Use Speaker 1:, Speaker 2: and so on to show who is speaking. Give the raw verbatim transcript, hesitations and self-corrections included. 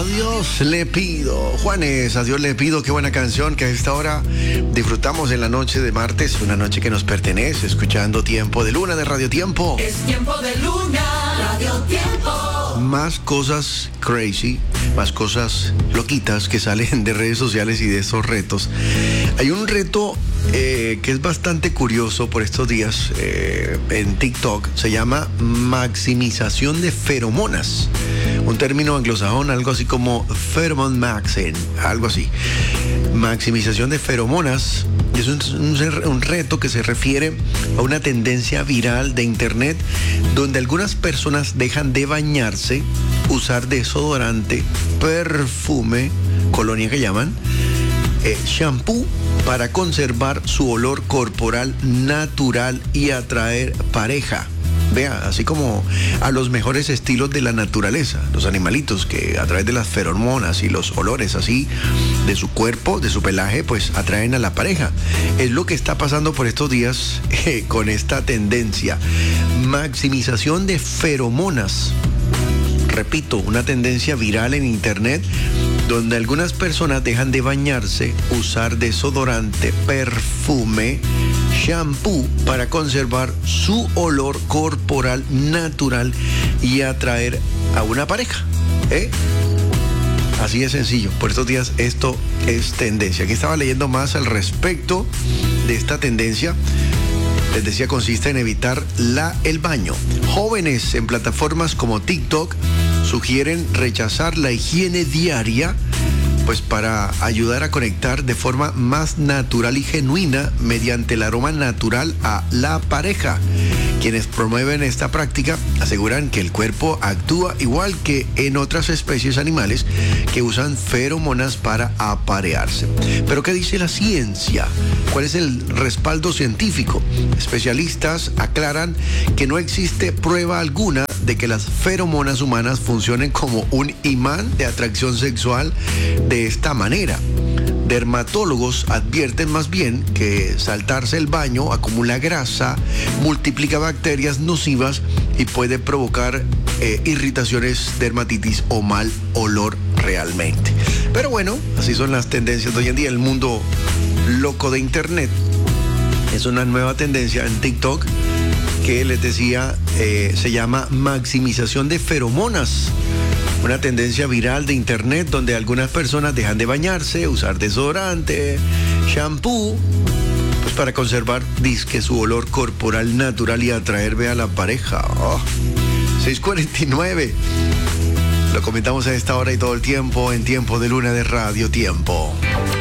Speaker 1: A Dios le pido. Juanes, a Dios le pido. Qué buena canción que a esta hora disfrutamos en la noche de martes. Una noche que nos pertenece, escuchando Tiempo de Luna de Radio Tiempo.
Speaker 2: Es Tiempo de Luna, Radio Tiempo.
Speaker 1: Más cosas crazy, más cosas loquitas que salen de redes sociales y de esos retos. Hay un reto eh, que es bastante curioso por estos días eh, en TikTok. Se llama maximización de feromonas. Un término anglosajón, algo así como pheromone maxing, algo así. Maximización de feromonas es un, un, un reto que se refiere a una tendencia viral de internet donde algunas personas dejan de bañarse, usar desodorante, perfume, colonia que llaman, eh, shampoo para conservar su olor corporal natural y atraer pareja. Vea, así como a los mejores estilos de la naturaleza, los animalitos que a través de las feromonas y los olores así de su cuerpo, de su pelaje, pues atraen a la pareja. Es lo que está pasando por estos días eh, con esta tendencia. Maximización de feromonas. Repito, una tendencia viral en internet donde algunas personas dejan de bañarse, usar desodorante, perfume, shampoo para conservar su olor corporal natural y atraer a una pareja. ¿Eh? Así de sencillo. Por estos días esto es tendencia. Aquí estaba leyendo más al respecto de esta tendencia. Les decía, consiste en evitar la, el baño. Jóvenes en plataformas como TikTok sugieren rechazar la higiene diaria, pues para ayudar a conectar de forma más natural y genuina mediante el aroma natural a la pareja. Quienes promueven esta práctica aseguran que el cuerpo actúa igual que en otras especies animales que usan feromonas para aparearse. Pero ¿qué dice la ciencia? ¿Cuál es el respaldo científico? Especialistas aclaran que no existe prueba alguna de que las feromonas humanas funcionen como un imán de atracción sexual de esta manera. Dermatólogos advierten más bien que saltarse el baño acumula grasa, multiplica bacterias nocivas y puede provocar eh, irritaciones, dermatitis o mal olor realmente. Pero bueno, así son las tendencias de hoy en día. El mundo loco de internet es una nueva tendencia en TikTok que les decía eh, se llama maximización de feromonas. Una tendencia viral de internet donde algunas personas dejan de bañarse, usar desodorante, shampoo, pues para conservar disque su olor corporal natural y atraer a la pareja. Oh, seis cuarenta y nueve. Lo comentamos a esta hora y todo el tiempo en Tiempo de Luna de Radio Tiempo.